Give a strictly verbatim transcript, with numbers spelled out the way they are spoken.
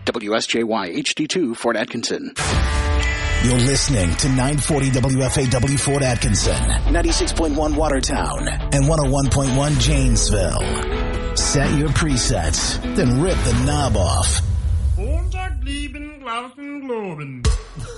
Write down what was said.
W S J Y H D two, Fort Atkinson. You're listening to nine forty W F A W Fort Atkinson, ninety-six point one Watertown, and one oh one point one Janesville. Set your presets, then rip the knob off.